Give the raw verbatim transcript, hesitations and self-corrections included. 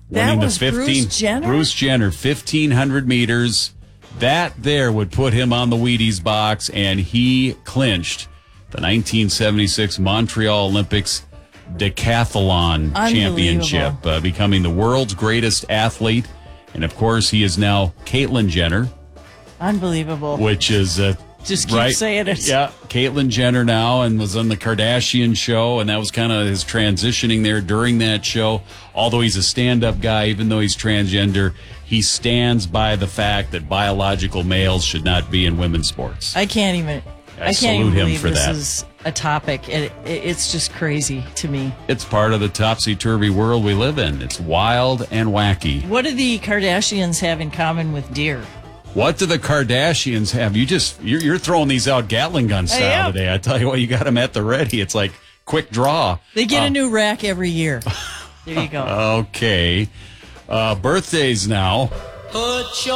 That winning was the fifteen. Bruce Jenner? Bruce Jenner, fifteen hundred meters. That there would put him on the Wheaties box, and he clinched the nineteen seventy-six Montreal Olympics decathlon championship, uh, becoming the world's greatest athlete. And, of course, he is now Caitlyn Jenner. Unbelievable. Which is... Uh, Just keep right. saying it. Yeah, Caitlyn Jenner now, and was on the Kardashian show, and that was kind of his transitioning there during that show. Although he's a stand-up guy, even though he's transgender, he stands by the fact that biological males should not be in women's sports. I can't even... I, I can't salute even him believe for this that. is a topic. It, it, it's just crazy to me. It's part of the topsy-turvy world we live in. It's wild and wacky. What do the Kardashians have in common with deer? What do the Kardashians have? You just you're, you're throwing these out Gatling gun style I am. today. I tell you what, you got them at the ready. It's like quick draw. They get Uh, a new rack every year. There you go. Okay, uh, birthdays now. Put your